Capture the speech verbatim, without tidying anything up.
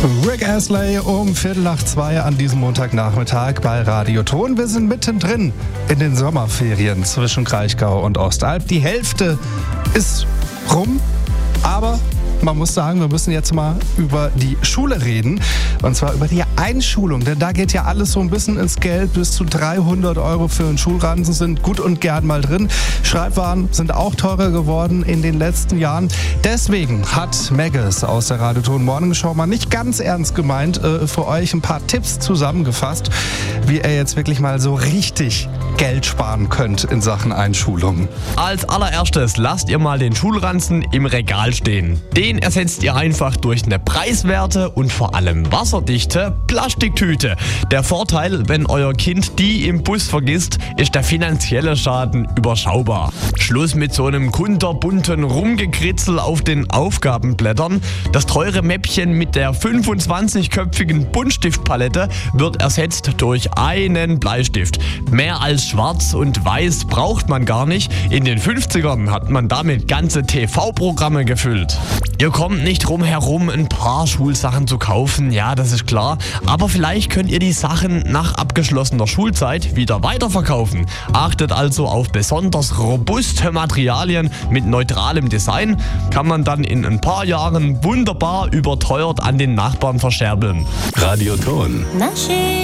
Rick Astley um Viertel nach zwei an diesem Montagnachmittag bei Radioton. Wir sind mittendrin in den Sommerferien zwischen Kraichgau und Ostalb. Die Hälfte ist rum, aber man muss sagen, wir müssen jetzt mal über die Schule reden. Und zwar über die Einschulung. Denn da geht ja alles so ein bisschen ins Geld. Bis zu dreihundert Euro für einen Schulranzen sind gut und gern mal drin. Schreibwaren sind auch teurer geworden in den letzten Jahren. Deswegen hat Megges aus der Radioton Morning Show mal nicht ganz ernst gemeint äh, für euch ein paar Tipps zusammengefasst, wie ihr jetzt wirklich mal so richtig Geld sparen könnt in Sachen Einschulung. Als allererstes lasst ihr mal den Schulranzen im Regal stehen. Den ersetzt ihr einfach durch eine preiswerte und vor allem wasserdichte Plastiktüte. Der Vorteil, wenn euer Kind die im Bus vergisst, ist der finanzielle Schaden überschaubar. Schluss mit so einem kunterbunten Rumgekritzel auf den Aufgabenblättern. Das teure Mäppchen mit der fünfundzwanzigköpfigen Buntstiftpalette wird ersetzt durch einen Bleistift. Mehr als schwarz und weiß braucht man gar nicht. In den fünfzigern hat man damit ganze T V-Programme gefüllt. Ihr kommt nicht drum herum, ein paar Schulsachen zu kaufen, ja, das ist klar. Aber vielleicht könnt ihr die Sachen nach abgeschlossener Schulzeit wieder weiterverkaufen. Achtet also auf besonders robuste Materialien mit neutralem Design. Kann man dann in ein paar Jahren wunderbar überteuert an den Nachbarn verscherbeln. Radioton. Na schön.